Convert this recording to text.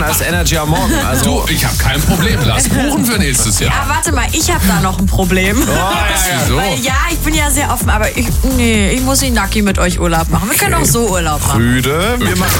als Energy am Morgen. Also, Du, ich habe kein Problem. Lass buchen für nächstes Jahr. Ja, warte mal, ich habe da noch ein Problem. Wieso? Weil ja, ich bin ja sehr offen, aber ich muss in Naki mit euch Urlaub machen. Wir können auch so Urlaub machen. Rüde, wir machen